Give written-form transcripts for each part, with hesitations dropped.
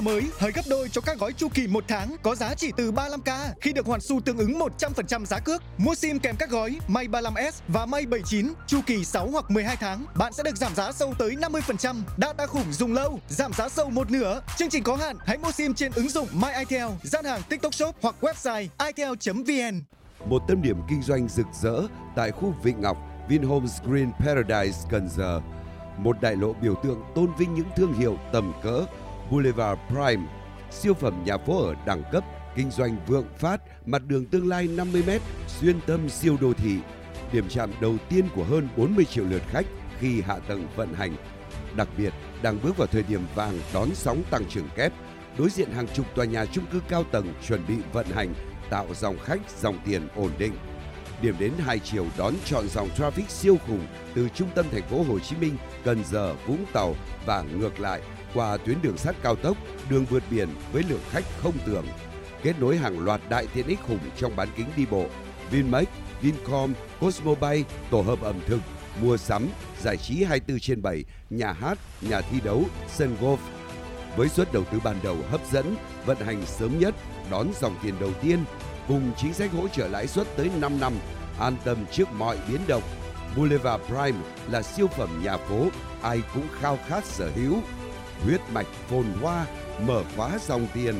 Mới hời gấp đôi cho các gói chu kỳ 1 tháng có giá chỉ từ 35k khi được hoàn xu tương ứng 100% giá cước. Mua sim kèm các gói May 35S và May 79 chu kỳ 6 hoặc 12 tháng, bạn sẽ được giảm giá sâu tới 50%. Data khủng dùng lâu, giảm giá sâu một nửa. Chương trình có hạn, hãy mua sim trên ứng dụng My Itel, gian hàng TikTok Shop hoặc website itel.vn. Một tâm điểm kinh doanh rực rỡ tại khu Vịnh Ngọc, Vinhomes Green Paradise, Cần Giờ. Một đại lộ biểu tượng tôn vinh những thương hiệu tầm cỡ. Boulevard Prime, siêu phẩm nhà phố ở đẳng cấp, kinh doanh vượng phát, mặt đường tương lai 50m, xuyên tâm siêu đô thị. Điểm chạm đầu tiên của hơn 40 triệu lượt khách khi hạ tầng vận hành. Đặc biệt, đang bước vào thời điểm vàng đón sóng tăng trưởng kép, đối diện hàng chục tòa nhà chung cư cao tầng chuẩn bị vận hành, tạo dòng khách, dòng tiền ổn định. Điểm đến hai chiều đón trọn dòng traffic siêu khủng từ trung tâm thành phố Hồ Chí Minh, Cần Giờ, Vũng Tàu và ngược lại qua tuyến đường sắt cao tốc, đường vượt biển với lượng khách không tưởng. Kết nối hàng loạt đại tiện ích khủng trong bán kính đi bộ, Vinmec, Vincom, Cosmobay, tổ hợp ẩm thực, mua sắm, giải trí 24/7, nhà hát, nhà thi đấu, sân golf. Với suất đầu tư ban đầu hấp dẫn, vận hành sớm nhất, đón dòng tiền đầu tiên, cùng chính sách hỗ trợ lãi suất tới 5 năm, an tâm trước mọi biến động. Boulevard Prime là siêu phẩm nhà phố, ai cũng khao khát sở hữu. Huyết mạch phồn hoa, mở khóa dòng tiền.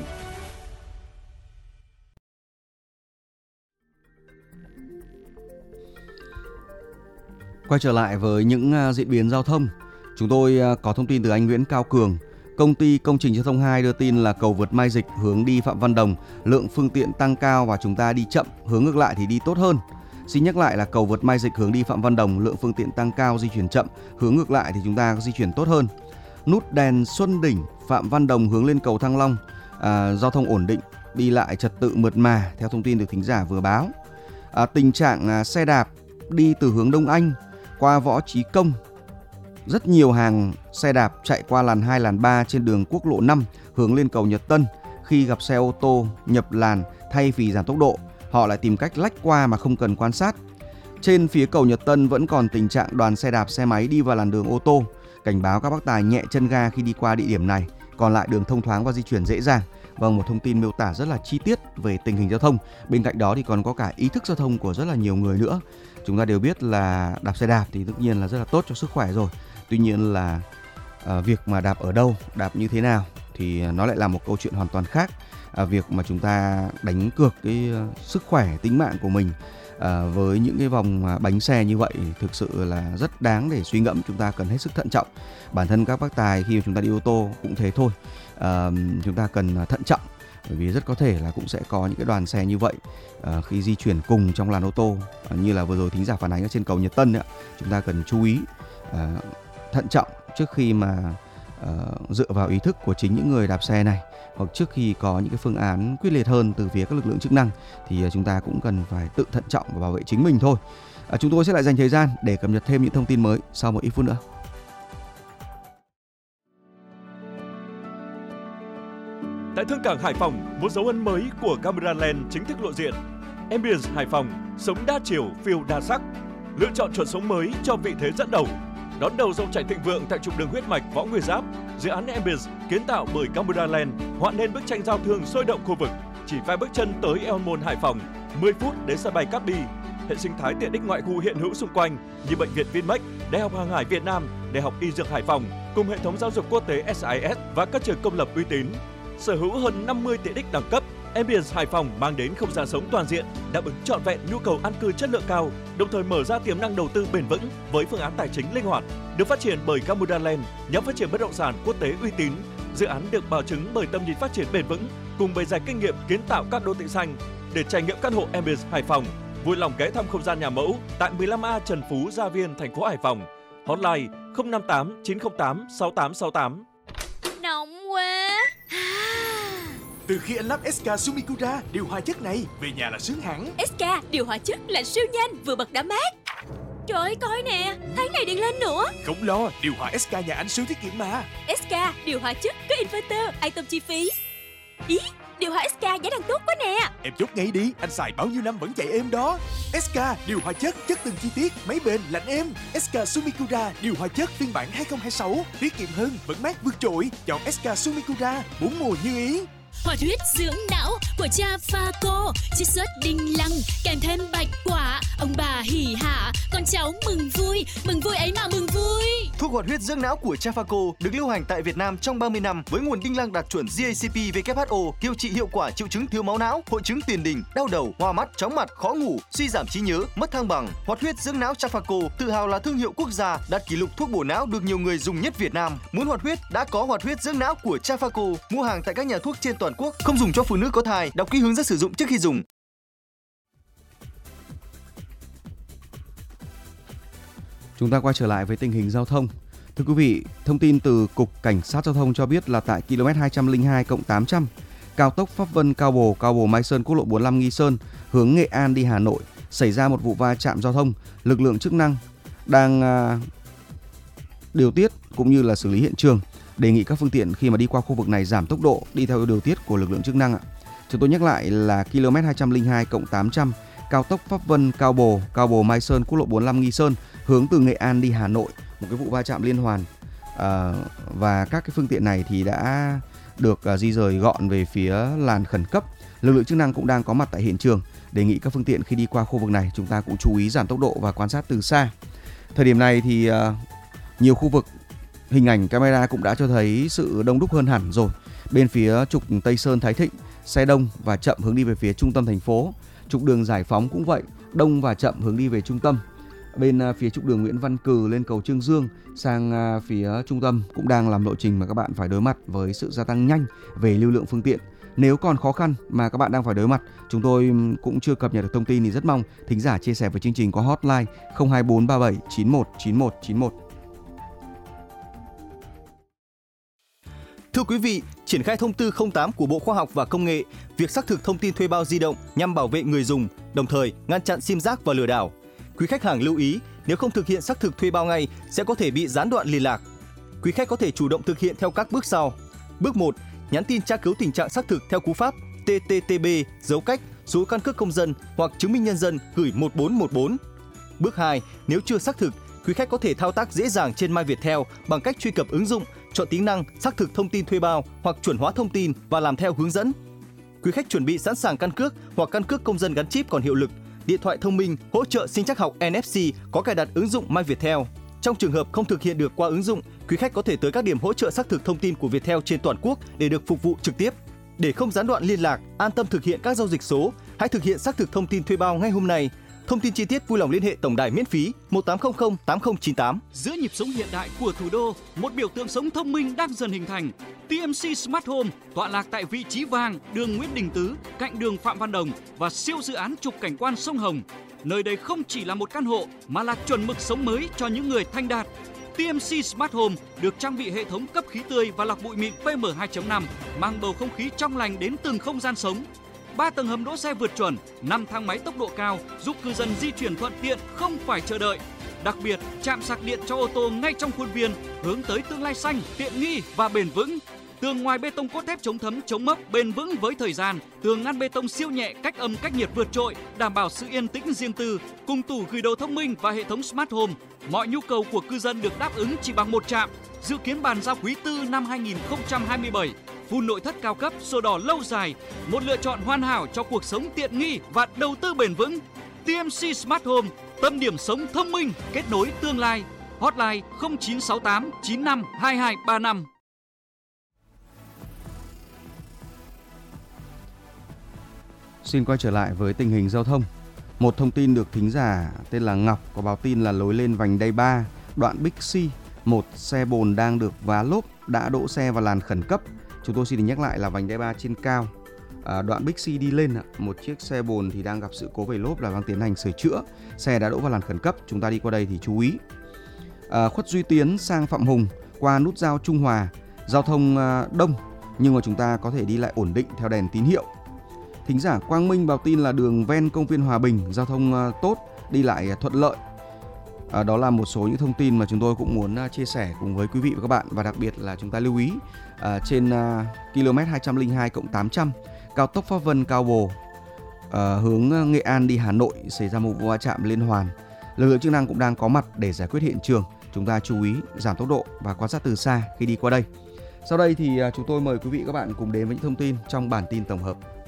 Quay trở lại với những diễn biến giao thông, chúng tôi có thông tin từ anh Nguyễn Cao Cường. Công ty Công trình Giao thông 2 đưa tin là cầu vượt Mai Dịch hướng đi Phạm Văn Đồng, lượng phương tiện tăng cao và chúng ta đi chậm, hướng ngược lại thì đi tốt hơn. Xin nhắc lại là cầu vượt Mai Dịch hướng đi Phạm Văn Đồng, lượng phương tiện tăng cao, di chuyển chậm, hướng ngược lại thì chúng ta di chuyển tốt hơn. Nút đèn Xuân Đỉnh, Phạm Văn Đồng hướng lên cầu Thăng Long, giao thông ổn định, đi lại trật tự mượt mà theo thông tin được thính giả vừa báo. Tình trạng xe đạp đi từ hướng Đông Anh qua Võ Chí Công, rất nhiều hàng xe đạp chạy qua làn 2, làn 3 trên đường quốc lộ 5 hướng lên cầu Nhật Tân. Khi gặp xe ô tô nhập làn, thay vì giảm tốc độ, họ lại tìm cách lách qua mà không cần quan sát. Trên phía cầu Nhật Tân vẫn còn tình trạng đoàn xe đạp, xe máy đi vào làn đường ô tô. Cảnh báo các bác tài nhẹ chân ga khi đi qua địa điểm này, còn lại đường thông thoáng và di chuyển dễ dàng. Vâng, một thông tin miêu tả rất là chi tiết về tình hình giao thông. Bên cạnh đó thì còn có cả ý thức giao thông của rất là nhiều người nữa. Chúng ta đều biết là đạp xe đạp thì tất nhiên là rất là tốt cho sức khỏe rồi. Tuy nhiên là việc mà đạp ở đâu, đạp như thế nào thì nó lại là một câu chuyện hoàn toàn khác. Việc mà chúng ta đánh cược cái sức khỏe, tính mạng của mình với những cái vòng bánh xe như vậy thực sự là rất đáng để suy ngẫm. Chúng ta cần hết sức thận trọng. Bản thân các bác tài khi mà chúng ta đi ô tô cũng thế thôi. Chúng ta cần thận trọng, bởi vì rất có thể là cũng sẽ có những cái đoàn xe như vậy khi di chuyển cùng trong làn ô tô, như là vừa rồi thính giả phản ánh ở trên cầu Nhật Tân ấy, chúng ta cần chú ý thận trọng trước khi mà dựa vào ý thức của chính những người đạp xe này, hoặc trước khi có những cái phương án quyết liệt hơn từ phía các lực lượng chức năng thì chúng ta cũng cần phải tự thận trọng và bảo vệ chính mình thôi. Chúng tôi sẽ lại dành thời gian để cập nhật thêm những thông tin mới sau một ít phút nữa. Tại Thương cảng Hải Phòng, một dấu ấn mới của Cameraland chính thức lộ diện. Ambience Hải Phòng, sống đa chiều, phiêu đa sắc. Lựa chọn chuẩn sống mới cho vị thế dẫn đầu. Đón đầu dòng chảy thịnh vượng tại trục đường huyết mạch Võ Nguyên Giáp, dự án Ambience kiến tạo bởi Cameraland họa nên bức tranh giao thương sôi động khu vực. Chỉ vài bước chân tới El Môn Hải Phòng, 10 phút đến sân bay Cát Bi. Hệ sinh thái tiện ích ngoại khu hiện hữu xung quanh như bệnh viện Vinmec, Đại học Hàng hải Việt Nam, Đại học Y Dược Hải Phòng cùng hệ thống giáo dục quốc tế SIS và các trường công lập uy tín. Sở hữu hơn 50 tiện ích đẳng cấp, Ambience Hải Phòng mang đến không gian sống toàn diện, đáp ứng trọn vẹn nhu cầu an cư chất lượng cao, đồng thời mở ra tiềm năng đầu tư bền vững với phương án tài chính linh hoạt. Được phát triển bởi Camuraland, nhóm phát triển bất động sản quốc tế uy tín. Dự án được bảo chứng bởi tầm nhìn phát triển bền vững cùng bề dày kinh nghiệm kiến tạo các đô thị xanh. Để trải nghiệm căn hộ Ambience Hải Phòng, vui lòng ghé thăm không gian nhà mẫu tại 15A Trần Phú, Gia Viên, thành phố Hải Phòng. Hotline 058 908 6868. Nóng quá. Từ khi anh lắp SK Sumikura điều hòa chất này, về nhà là sướng hẳn. SK điều hòa chất là siêu nhanh, vừa bật đã mát. Trời ơi, coi nè, tháng này điện lên nữa. Không lo, điều hòa SK nhà anh siêu tiết kiệm mà. SK điều hòa chất có inverter, an tâm chi phí. Ý, điều hòa SK giá đang tốt quá nè. Em chốt ngay đi, anh xài bao nhiêu năm vẫn chạy êm đó. SK điều hòa chất từng chi tiết, máy bền lạnh êm. SK Sumikura điều hòa chất phiên bản 2026, tiết kiệm hơn, vẫn mát vượt trội. Chọn SK Sumikura, 4 mùa như ý. Hoạt huyết dưỡng não của cha Phaco, chiết xuất đinh lăng kèm thêm bạch quả, ông bà hỉ hả, con cháu mừng vui ấy mà mừng vui. Thuốc hoạt huyết dưỡng não của cha Phaco được lưu hành tại Việt Nam trong 30 năm với nguồn đinh lăng đạt chuẩn GACP/WHO, điều trị hiệu quả triệu chứng thiếu máu não, hội chứng tiền đình, đau đầu, hoa mắt, chóng mặt, khó ngủ, suy giảm trí nhớ, mất thăng bằng. Hoạt huyết dưỡng não cha Phaco tự hào là thương hiệu quốc gia, đạt kỷ lục thuốc bổ não được nhiều người dùng nhất Việt Nam. Muốn hoạt huyết đã có hoạt huyết dưỡng não của cha Phaco, mua hàng tại các nhà thuốc trên toàn quốc, không dùng cho phụ nữ có thai, đọc kỹ hướng dẫn sử dụng trước khi dùng. Chúng ta quay trở lại với tình hình giao thông. Thưa quý vị, thông tin từ Cục Cảnh sát Giao thông cho biết là tại km 202+800, cao tốc Pháp Vân Cao Bồ Mai Sơn, quốc lộ 45 Nghi Sơn, hướng Nghệ An đi Hà Nội, xảy ra một vụ va chạm giao thông. Lực lượng chức năng đang điều tiết cũng như là xử lý hiện trường. Đề nghị các phương tiện khi mà đi qua khu vực này giảm tốc độ, đi theo điều tiết của lực lượng chức năng. Chúng tôi nhắc lại là km 202+800, cao tốc Pháp Vân Cao Bồ Mai Sơn, quốc lộ 45 Nghi Sơn, hướng từ Nghệ An đi Hà Nội. Một cái vụ va chạm liên hoàn, và các cái phương tiện này thì đã được di rời gọn về phía làn khẩn cấp. Lực lượng chức năng cũng đang có mặt tại hiện trường. Đề nghị các phương tiện khi đi qua khu vực này chúng ta cũng chú ý giảm tốc độ và quan sát từ xa. Thời điểm này thì nhiều khu vực hình ảnh camera cũng đã cho thấy sự đông đúc hơn hẳn rồi. Bên phía trục Tây Sơn Thái Thịnh, xe đông và chậm hướng đi về phía trung tâm thành phố. Trục đường Giải Phóng cũng vậy, đông và chậm hướng đi về trung tâm. Bên phía trục đường Nguyễn Văn Cừ lên cầu Trương Dương sang phía trung tâm cũng đang làm lộ trình mà các bạn phải đối mặt với sự gia tăng nhanh về lưu lượng phương tiện. Nếu còn khó khăn mà các bạn đang phải đối mặt, chúng tôi cũng chưa cập nhật được thông tin thì rất mong thính giả chia sẻ với chương trình qua hotline 02437 91 91 91. Thưa quý vị, triển khai thông tư 08 của Bộ Khoa học và Công nghệ, việc xác thực thông tin thuê bao di động nhằm bảo vệ người dùng, đồng thời ngăn chặn sim rác và lừa đảo. Quý khách hàng lưu ý, nếu không thực hiện xác thực thuê bao ngay sẽ có thể bị gián đoạn liên lạc. Quý khách có thể chủ động thực hiện theo các bước sau. Bước 1, nhắn tin tra cứu tình trạng xác thực theo cú pháp TTTB dấu cách số căn cước công dân hoặc chứng minh nhân dân gửi 1414. Bước 2, nếu chưa xác thực, quý khách có thể thao tác dễ dàng trên My Viettel bằng cách truy cập ứng dụng, chọn tính năng xác thực thông tin thuê bao hoặc chuẩn hóa thông tin và làm theo hướng dẫn. Quý khách chuẩn bị sẵn sàng căn cước hoặc căn cước công dân gắn chip còn hiệu lực, điện thoại thông minh hỗ trợ sinh trắc học NFC có cài đặt ứng dụng My Viettel. Trong trường hợp không thực hiện được qua ứng dụng, quý khách có thể tới các điểm hỗ trợ xác thực thông tin của Viettel trên toàn quốc để được phục vụ trực tiếp. Để không gián đoạn liên lạc, an tâm thực hiện các giao dịch số, hãy thực hiện xác thực thông tin thuê bao ngay hôm nay. Thông tin chi tiết vui lòng liên hệ tổng đài miễn phí 1800 8098. Giữa nhịp sống hiện đại của thủ đô, một biểu tượng sống thông minh đang dần hình thành. TMC Smart Home tọa lạc tại vị trí vàng, đường Nguyễn Đình Tứ, cạnh đường Phạm Văn Đồng và siêu dự án trục cảnh quan sông Hồng. Nơi đây không chỉ là một căn hộ mà là chuẩn mực sống mới cho những người thanh đạt. TMC Smart Home được trang bị hệ thống cấp khí tươi và lọc bụi mịn PM2.5, mang bầu không khí trong lành đến từng không gian sống. 3 tầng hầm đỗ xe vượt chuẩn, 5 thang máy tốc độ cao giúp cư dân di chuyển thuận tiện không phải chờ đợi. Đặc biệt, trạm sạc điện cho ô tô ngay trong khuôn viên, hướng tới tương lai xanh, tiện nghi và bền vững. Tường ngoài bê tông cốt thép chống thấm, chống mốc, bền vững với thời gian. Tường ngăn bê tông siêu nhẹ, cách âm, cách nhiệt vượt trội, đảm bảo sự yên tĩnh riêng tư. Cùng tủ gửi đồ thông minh và hệ thống Smart Home, mọi nhu cầu của cư dân được đáp ứng chỉ bằng một trạm. Dự kiến bàn giao quý tư năm 2027. Phun nội thất cao cấp, sổ đỏ lâu dài, một lựa chọn hoàn hảo cho cuộc sống tiện nghi và đầu tư bền vững. TMC Smart Home, tâm điểm sống thông minh, kết nối tương lai. Hotline 0968 95 2235. Xin quay trở lại với tình hình giao thông. Một thông tin được thính giả tên là Ngọc có báo tin là lối lên vành đai 3, đoạn Bixi, một xe bồn đang được vá lốp đã đỗ xe vào làn khẩn cấp. Chúng tôi xin được nhắc lại là vành đai 3 trên cao, đoạn Bixi đi lên, một chiếc xe bồn thì đang gặp sự cố về lốp là đang tiến hành sửa chữa. Xe đã đỗ vào làn khẩn cấp, chúng ta đi qua đây thì chú ý. Khuất Duy Tiến sang Phạm Hùng qua nút giao Trung Hòa, giao thông đông nhưng mà chúng ta có thể đi lại ổn định theo đèn tín hiệu. Thính giả Quang Minh báo tin là đường ven công viên Hòa Bình giao thông tốt, đi lại thuận lợi. Đó là một số những thông tin mà chúng tôi cũng muốn chia sẻ cùng với quý vị và các bạn, và đặc biệt là chúng ta lưu ý trên km 202+800 cao tốc Pháp Vân Cao Bồ hướng Nghệ An đi Hà Nội xảy ra một vụ va chạm liên hoàn. Lực lượng chức năng cũng đang có mặt để giải quyết hiện trường. Chúng ta chú ý giảm tốc độ và quan sát từ xa khi đi qua đây. Sau đây thì chúng tôi mời quý vị và các bạn cùng đến với những thông tin trong bản tin tổng hợp.